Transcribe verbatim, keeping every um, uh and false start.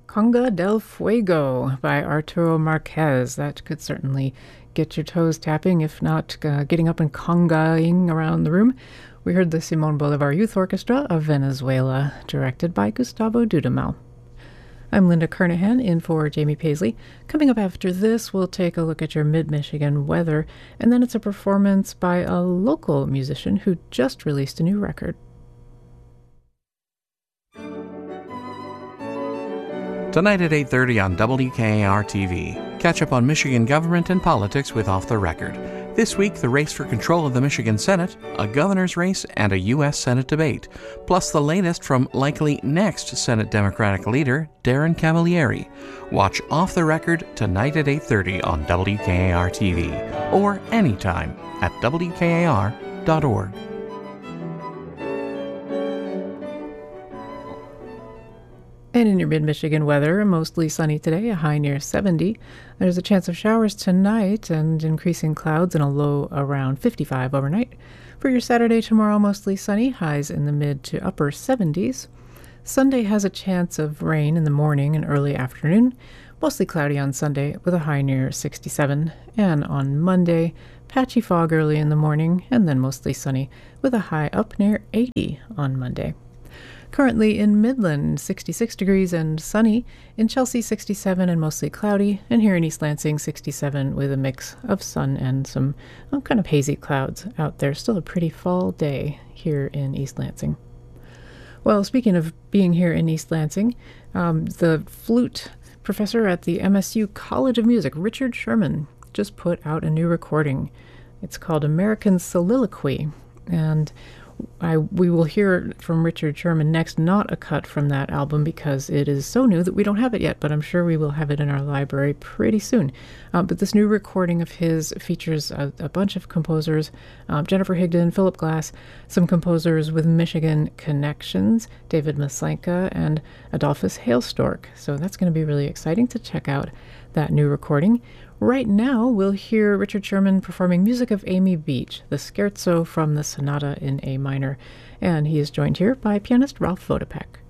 Conga del Fuego by Arturo Marquez. That could certainly get your toes tapping, if not uh, getting up and congaing around the room. We heard the Simon Bolivar Youth Orchestra of Venezuela, directed by Gustavo Dudamel. I'm Linda Kernahan, in for Jamie Paisley. Coming up after this, we'll take a look at your mid-Michigan weather, and then it's a performance by a local musician who just released a new record. Tonight at eight thirty on W K A R T V. Catch up on Michigan government and politics with Off the Record. This week, the race for control of the Michigan Senate, a governor's race, and a U S Senate debate. Plus the latest from likely next Senate Democratic leader, Darren Camilleri. Watch Off the Record tonight at eight thirty on W K A R T V. Or anytime at W K A R dot org. And in your mid-Michigan weather, mostly sunny today, a high near seventy. There's a chance of showers tonight and increasing clouds and a low around fifty-five overnight. For your Saturday tomorrow, mostly sunny, highs in the mid to upper seventies. Sunday has a chance of rain in the morning and early afternoon. Mostly cloudy on Sunday with a high near sixty-seven. And on Monday, patchy fog early in the morning and then mostly sunny with a high up near eighty on Monday. Currently in Midland, sixty-six degrees and sunny. In Chelsea, sixty-seven and mostly cloudy. And here in East Lansing, sixty-seven with a mix of sun and some oh, kind of hazy clouds out there. Still a pretty fall day here in East Lansing. Well, speaking of being here in East Lansing, um, the flute professor at the M S U College of Music, Richard Sherman, just put out a new recording. It's called American Soliloquy. And I, we will hear from Richard Sherman next, not a cut from that album because it is so new that we don't have it yet, but I'm sure we will have it in our library pretty soon. Um, but this new recording of his features a, a bunch of composers, um, Jennifer Higdon, Philip Glass, some composers with Michigan connections, David Maslanka and Adolphus Hailstork. So that's going to be really exciting to check out that new recording. Right now, we'll hear Richard Sherman performing music of Amy Beach, the scherzo from the Sonata in A minor, and he is joined here by pianist Ralph Vodopek.